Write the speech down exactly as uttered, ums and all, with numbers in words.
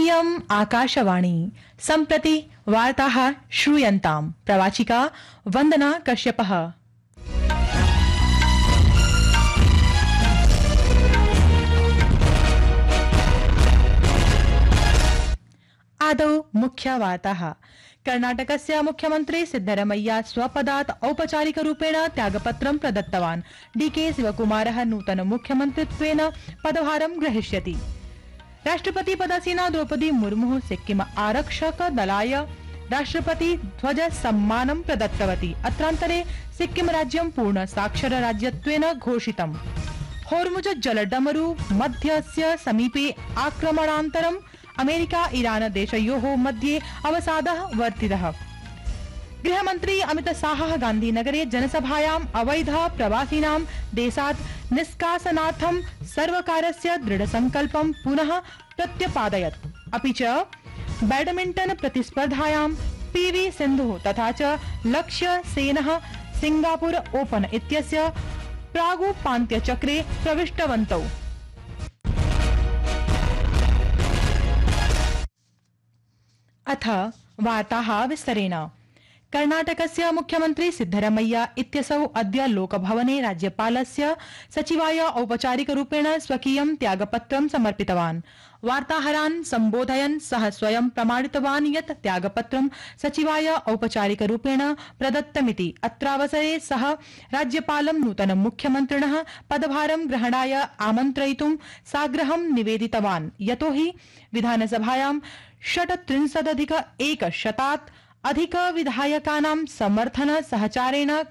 इयम् आकाशवाणी सम्प्रति वार्ताः श्रूयन्ताम्। प्रवाचिका वन्दना कश्यपः। आदौ मुख्यवार्ताः। कर्णाटकस्य मुख्यमन्त्री सिद्धरमैया स्वपदात् औपचारिकरूपेण त्यागपत्रं प्रदत्तवान्। डीके शिवकुमारः नूतन मुख्यमन्त्रित्वेन पदभारं ग्रहीष्यति। राष्ट्रपति पदासीना द्रौपदी मुर्मु सिक्किम आरक्षक दलाय राष्ट्रपति ध्वज सम्मानं प्रदत्तवती। अत्रान्तरे सिक्किम राज्यं पूर्ण साक्षर राज्यत्वेन घोषितम्। होर्मुज जलडमरु मध्यस्य समीपे आक्रमणानन्तरं अमेरिका ईरान देशयोः मध्ये अवसादः वर्धितः। गृहमन्त्री अमित शाहः गान्धीनगरे जनसभायाम् अवैध प्रवासिनां देशात् निष्कासनार्थं सर्वकारस्य दृढसंकल्पं पुनः प्रत्यपादयत्। अपि च बैडमिण्टन प्रतिस्पर्धायां पीवी सिन्धुः तथा च लक्ष्य सेनः सिंगापुर ओपन इत्यस्य प्रागुपान्त्यचक्रे प्रविष्टवन्तौ। अथ वार्ताः विस्तरेण। कर्णाटकस्य मुख्यमन्त्री सिद्धरमैया इत्यसौ अद्य लोकभवने राज्यपालस्य सचिवाय औपचारिकरूपेण स्वकीयं त्यागपत्रं समर्पितवान्। वार्ताहरान् सम्बोधयन् सः स्वयं प्रमाणितवान् यत् त्यागपत्रं सचिवाय औपचारिकरूपेण प्रदत्तमिति। अत्रावसरे सः राज्यपालं नूतन मुख्यमन्त्रिणः पदभारं ग्रहणाय आमन्त्रयितुं साग्रहं निवेदितवान्। यतोहि विधानसभायां षट्त्रिंशदधिक एकशतात् अधिक विधायकानां समर्थन सहचारेण